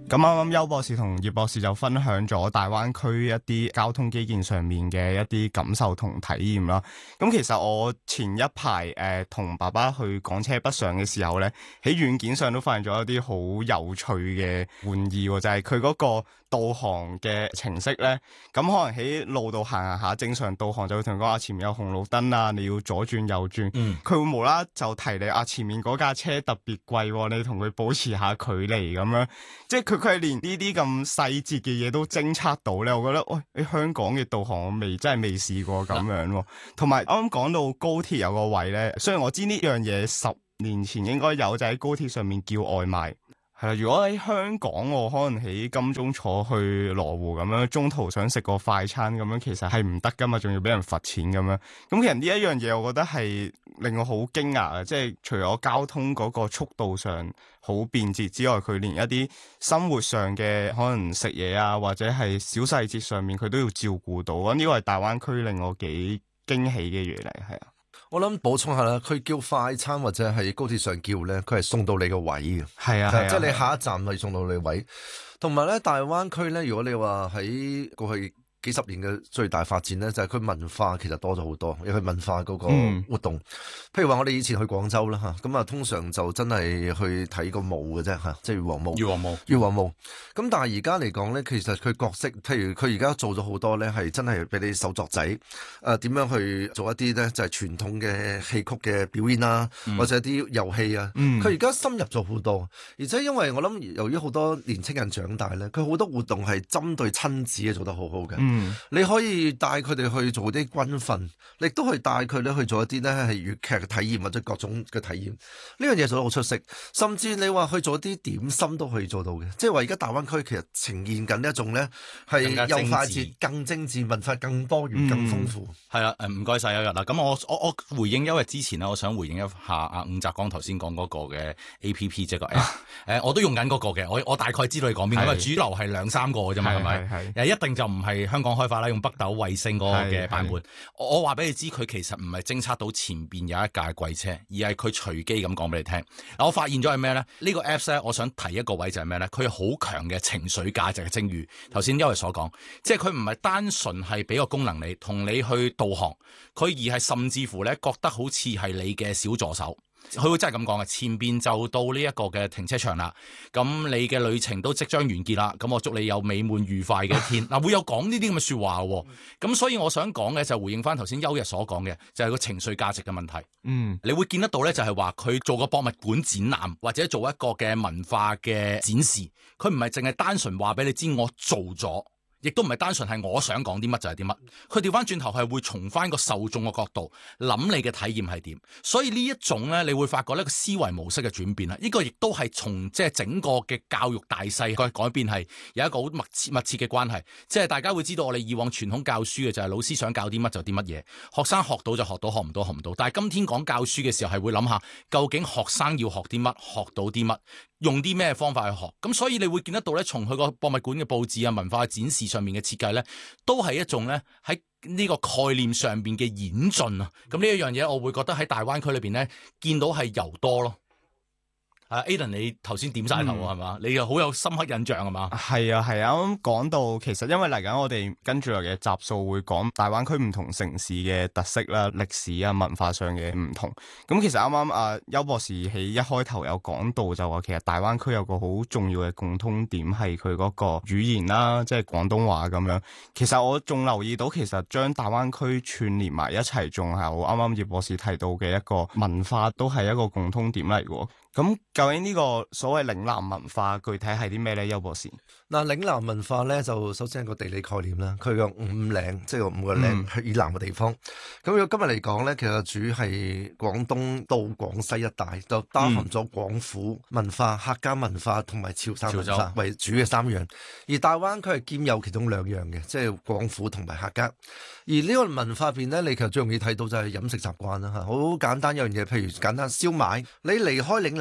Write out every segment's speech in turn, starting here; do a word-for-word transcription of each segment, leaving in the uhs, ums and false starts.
咁啱啱邱博士同葉博士就分享咗大灣區一啲交通基建上面嘅一啲感受同體驗啦。咁其實我前一排誒同爸爸去港車北上嘅時候咧，喺軟件上都發現咗一啲好有趣嘅玩意，就係佢嗰個導航嘅程式咧。咁可能喺路度行行下，正常導航就會同你講啊，前面有紅綠燈啊，你要左轉右轉。嗯，佢會無啦就提你啊，前面嗰架車特別貴，你同佢保持下距離咁樣。即係佢佢係連呢啲咁細節嘅嘢都偵測到咧，我覺得喂，喺香港嘅導航我未真係未試過咁樣。同埋啱啱講到高鐵有個位咧，雖然我知呢樣嘢十年前應該有，就喺高鐵上面叫外賣。係啦，如果喺香港我可能喺金鐘坐去羅湖咁樣，中途想食個快餐咁樣，其實係唔得噶嘛，仲要俾人罰錢咁樣。咁其實呢一樣嘢，我覺得係令我好驚訝嘅，即係除咗交通嗰個速度上好便捷之外，佢連一啲生活上嘅可能食嘢啊，或者係小細節上面，佢都要照顧到。咁呢個係大灣區令我幾驚喜嘅嘢嚟，係啊。 我諗補充下啦，佢叫快餐或者係高鐵上叫咧，佢係送到你個位嘅， 係啊， 即係你下一站咪送到你位。同埋咧，大灣區咧，如果你話喺過去幾十年嘅最大發展咧，就係、是、佢文化其實多咗好多，因為文化嗰個活動。嗯、譬如話我哋以前去廣州啦吓，咁啊通常就真係去睇個墓嘅啫吓，即係越王墓。越王墓，越王墓。咁但係而家嚟講咧，其實佢角色，譬如佢而家做咗好多咧，係真係俾你手作仔，誒、呃、點樣去做一啲咧，就係、是、傳統嘅戲曲嘅表演啊，嗯、或者一啲遊戲啊。佢而家深入咗好多，而且因為我諗由於好多年青人長大咧，佢好多活動係針對親子嘅做得好好嘅。嗯，你可以帶佢哋去做啲軍訓，亦都可以帶佢哋去做一啲咧係粵劇嘅體驗或者各種嘅體驗。呢樣嘢做得好出色，甚至你話去做啲點心都可以做到嘅。即係話而家大灣區其實呈現緊一種咧係又快捷、更精緻、文化更多元、更豐富。 係啦、嗯，誒唔該晒邱日啦。咁我我我回應邱日之前咧，我想回應一下阿伍澤剛頭先講嗰個嘅 A P P 即係個 app。誒，我都用緊嗰個嘅，我我大概知道你講邊個，因為主流係兩三個嘅啫嘛，係咪？誒，一定就唔係香港開發啦，用北斗衛星嗰個嘅版本。我話俾你知，佢其實唔係偵測到前邊有一架貴車，而係佢隨機咁講俾你聽。嗱，我發現咗係咩咧？呢個 apps 咧，我想提一個位就係咩咧？佢有好強嘅情緒價值嘅，正如頭先邱日所講，即係佢唔係單純係俾個功能你，同你去導航，佢而係甚至乎咧覺得好似係你嘅小助手。佢會真係咁講嘅，前邊就到呢一個嘅停車場啦，咁你嘅旅程都即將完結啦，咁我祝你有美滿愉快嘅一天。嗱，會有講呢啲咁嘅說話喎，咁所以我想講嘅就回應翻頭先邱日所講嘅，就係個情緒價值嘅問題。嗯，你會見得到咧，就係話佢做個博物館展覽或者做一個嘅文化嘅展示，佢唔係淨係單純話俾你知我做咗。亦都唔係單純係我想講啲乜就係啲乜，佢調翻轉頭係會從翻個受眾嘅角度諗你嘅體驗係點，所以呢一種咧，你會發覺呢個思維模式嘅轉變啦，呢、這個亦都係從即係整個嘅教育大勢嘅改變係有一個好密切密切嘅關係，即係大家會知道我哋以往傳統教書嘅就係老師想教啲乜就啲乜嘢，學生學到就學到，學唔到學唔到，但係今天講教書嘅時候係會諗下究竟學生要學啲乜，學到啲乜。用啲咩方法去學，咁所以你會見得到咧，從佢個博物館嘅佈置啊、文化嘅展示上面嘅設計咧，都係一種咧喺呢個概念上邊嘅演進啊。咁呢一樣嘢，我會覺得喺大灣區裏邊咧，見到係尤多咯。啊 Aden 你頭先點晒頭係嘛？你又好有深刻印象係嘛？ 係啊係啊，咁講到其實因為嚟緊我哋跟住嚟嘅集數會講大灣區唔同城市嘅特色啦、歷史啊、文化上嘅唔同。咁其實啱啱啊邱博士喺一開頭有講到就話，其實大灣區有個好重要嘅共通點係佢嗰個語言啦，即係廣東話咁樣。其實我仲留意到，其實將大灣區串連埋一齊，仲係我啱啱葉博士提到嘅一個文化，都係一個共通點嚟嘅。咁究竟呢個所謂嶺南文化具體係啲咩咧？邱博士， 嗱，嶺南文化咧就首先係個地理概念啦，佢個五嶺即係個五個嶺係以南嘅地方。咁如果今日嚟講咧，其實主係廣東到廣西一帶，就包含咗廣府文化、客家文化同埋潮汕文化為主嘅三樣。而大灣區係兼有其中兩樣嘅，即係廣府同埋客家。而呢個文化邊咧，你其實最容易睇到就係飲食習慣啦嚇。好簡單一樣嘢，譬如簡單燒賣，你離開嶺南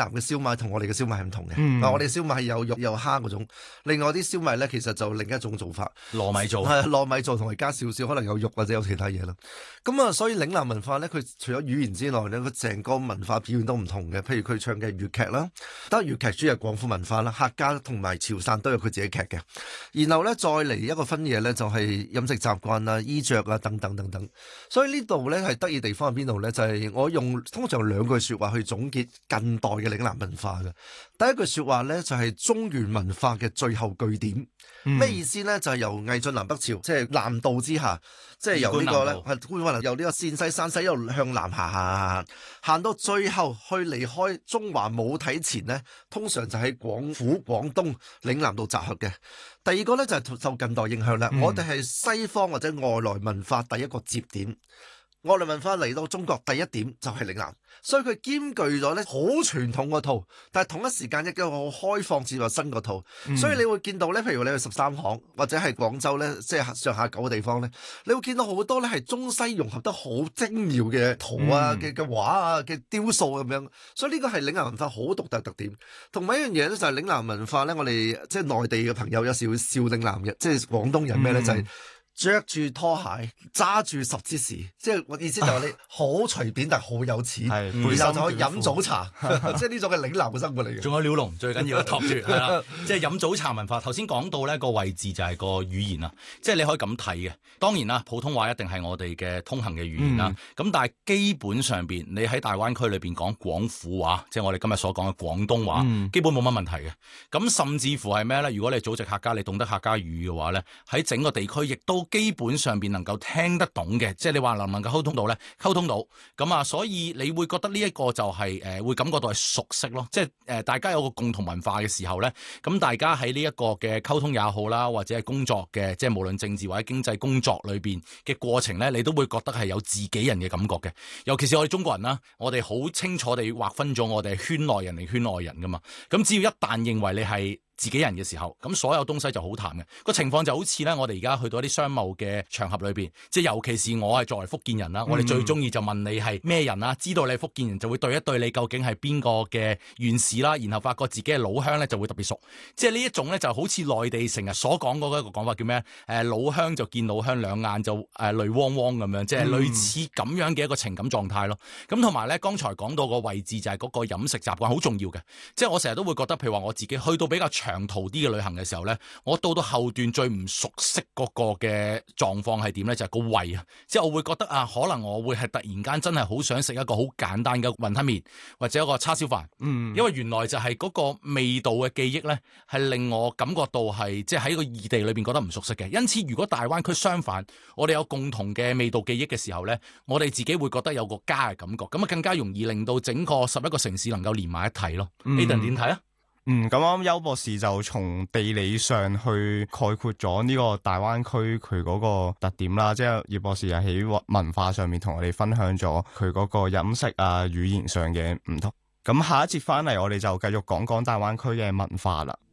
南嘅燒賣同我哋嘅燒賣係唔同嘅。 嗯、 我哋燒賣係有肉有蝦嗰種，另外啲燒賣咧其實就另一種做法， 糯米做， 係糯米做同埋加少少可能有肉或者有其他嘢啦。咁啊，所以嶺南文化咧，佢除咗語言之外咧，佢成個文化表現都唔同嘅。譬如佢唱嘅粵劇啦，得粵劇主要係廣府文化啦，客家同埋潮汕都有佢自己劇嘅。然後咧再嚟一個分野咧，就係飲食習慣啊、衣着啊等等等等。所以呢度咧係得意地方喺邊度咧？就係、是、我用通常兩句說話去總結近代嘅嶺南文化嘅。第一句說話咧就係中原文化嘅最後據點。咩、嗯、意思咧？就係、是、由魏晉南北朝，即係南渡之下，即係由呢個咧係官運由呢個陝西山西一路向南行行行行到最後去離開中華母體前呢，通常就喺廣府、廣東、嶺南度集合嘅。第二個咧就係、是、受近代影響啦，嗯、我哋係西方或者外來文化第一個接點。外來文化嚟到中國第一點就係嶺南，所以佢兼具咗咧好傳統個套，但係同一時間一個好開放接入新個套，嗯、所以你會見到咧，譬如你去十三行或者係廣州咧，即係上下九嘅地方咧，你會見到好多咧係中西融合得好精妙嘅圖啊嘅嘅畫啊嘅雕塑咁樣，所以呢個係嶺南文化好獨特特點。同埋一樣嘢咧就係嶺南文化咧，我哋即係內地嘅朋友有時會笑嶺南人，即係廣東人咩咧、嗯、就係、是。着住拖鞋，揸住十支匙，即係我意思就係你好隨便，但係好有錢，然後就可以飲早茶，即係呢種嘅嶺南嘅生活嚟嘅。仲有鳥籠，最緊要托住係啦，即係飲早茶文化。頭先講到呢個位置就係個語言啊，即係你可以咁睇嘅。當然啦，普通話一定係我哋嘅通行嘅語言啦。咁、嗯、但係基本上邊，你喺大灣區裏邊講廣府話，即係我哋今日所講嘅廣東話，嗯、基本冇乜問題嘅。咁甚至乎係咩咧？如果你祖籍客家，你懂得客家語嘅話咧，喺整個地區亦都基本上邊能夠聽得懂嘅，即係你話能唔能夠溝通到咧？溝通到咁啊，所以你會覺得呢一個就係、是、誒、呃、會感覺到係熟悉咯，即係誒、呃、大家有個共同文化嘅時候咧，咁大家喺呢一個嘅溝通也好啦，或者係工作嘅，即係無論政治或者經濟工作裏邊嘅過程咧，你都會覺得係有自己人嘅感覺嘅。尤其是我哋中國人啦，我哋好清楚地劃分咗我哋係圈內人定圈外人噶嘛。咁只要一旦認為你係自己人嘅時候，咁所有東西就好淡嘅。個情況就好似咧，我哋而家去到一啲商貿嘅場合裏邊，即係尤其是我係作為福建人啦，嗯、我哋最中意就問你係咩人啦，知道你係福建人就會對一對你究竟係邊個嘅縣市啦，然後發覺自己嘅老鄉咧就會特別熟。即係呢一種咧就好似內地成日所講嗰一個講法叫咩？誒、呃、老鄉就見老鄉兩眼就誒、呃、淚汪汪咁樣，即係類似咁樣嘅一個情感狀態咯。咁同埋咧，剛才講到個位置就係嗰個飲食習慣好重要嘅。即係我成日都會覺得，譬如話我自己去到比較長途啲嘅旅行嘅時候咧，我到到後段最唔熟悉嗰個嘅狀況係點咧？就係、是、個胃啊！即係我會覺得啊，可能我會係突然間真係好想食一個好簡單嘅雲吞麵或者一個叉燒飯。嗯，因為原來就係嗰個味道嘅記憶咧，係令我感覺到係即係喺個異地裏邊覺得唔熟悉嘅。因此，如果大灣區相反，我哋有共同嘅味道記憶嘅時候咧，我哋自己會覺得有個家嘅感覺，咁啊更加容易令到整個十一個城市能夠連埋一體咯。Aiden 點睇啊？ 嗯，咁啱邱博士就從地理上去概括咗呢個大灣區佢嗰個特點啦，即係葉博士又喺文化上面同我哋分享咗佢嗰個飲食啊、語言上嘅唔同。咁下一節翻嚟，我哋就繼續講講大灣區嘅文化啦。